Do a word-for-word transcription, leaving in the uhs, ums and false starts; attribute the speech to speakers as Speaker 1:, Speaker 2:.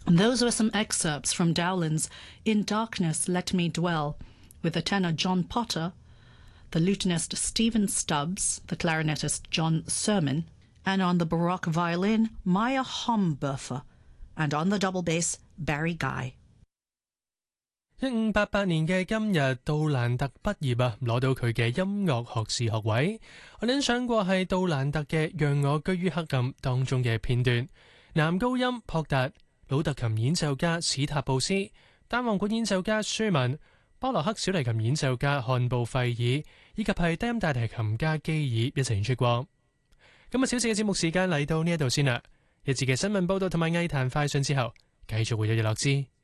Speaker 1: And those were some excerpts from Dowland's In Darkness Let Me Dwell, with the tenor John Potter, the lutenist Stephen Stubbs, the clarinetist John Sermon, and on the Baroque violin Maya Homburfer, and on the double bass Barry Guy。
Speaker 2: 一五八八年嘅今日，杜蘭特畢業啊，攞到佢嘅音樂學士學位。我哋欣賞過係杜蘭特嘅《讓我居於黑暗》當中嘅片段，男高音樸達、老特琴演奏家史塔布斯、單簧管演奏家舒文、巴洛克小提琴演奏家漢布費爾，以及係低音大提琴家基爾一齊演出過。咁啊，小時嘅節目時間嚟到呢一度先啦。一節嘅新聞報道同埋藝壇快訊之後，繼續會有日落之。